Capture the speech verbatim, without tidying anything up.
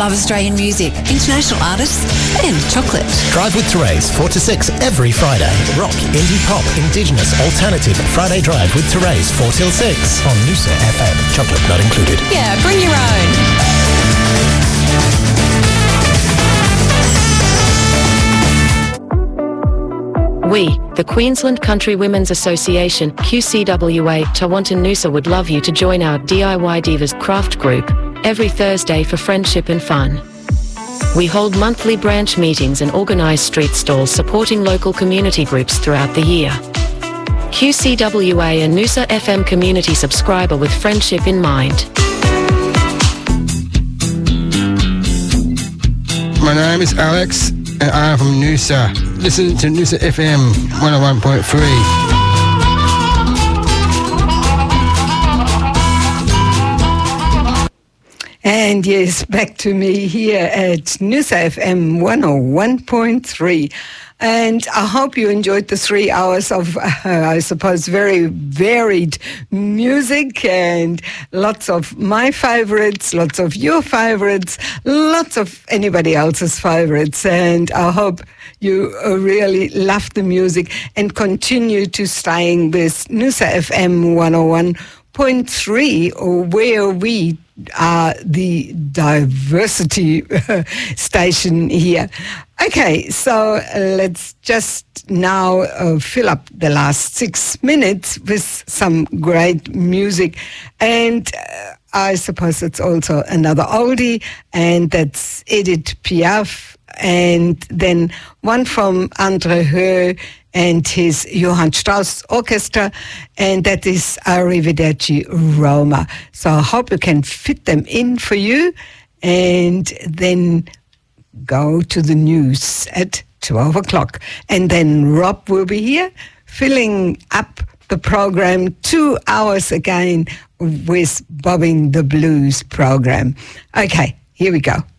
love Australian music, international artists and chocolate. Drive with Therese, four to six every Friday. Rock, indie pop, indigenous, alternative. Friday Drive with Therese, four till six on Noosa F M. Chocolate not included. Yeah, bring your own. We, the Queensland Country Women's Association, Q C W A, Tawantin Noosa would love you to join our D I Y Divas craft group every Thursday for friendship and fun. We hold monthly branch meetings and organise street stalls supporting local community groups throughout the year. Q C W A and Noosa F M community subscriber with friendship in mind. My name is Alex and I am from Noosa. Listen to Noosa F M one oh one point three. And yes, back to me here at Noosa F M one oh one point three. And I hope you enjoyed the three hours of, uh, I suppose, very varied music and lots of my favorites, lots of your favorites, lots of anybody else's favorites. And I hope you uh, really love the music and continue to staying with Noosa F M one oh one point three, where we are the diversity station here. Okay, so uh, let's just now uh, fill up the last six minutes with some great music. And uh, I suppose it's also another oldie, and that's Edith Piaf. And then one from Andre Heu and his Johann Strauss Orchestra, and that is Arrivederci Roma. So I hope you can fit them in for you, and then go to the news at twelve o'clock. And then Rob will be here filling up the program two hours again with Bobbing the Blues program. Okay, here we go.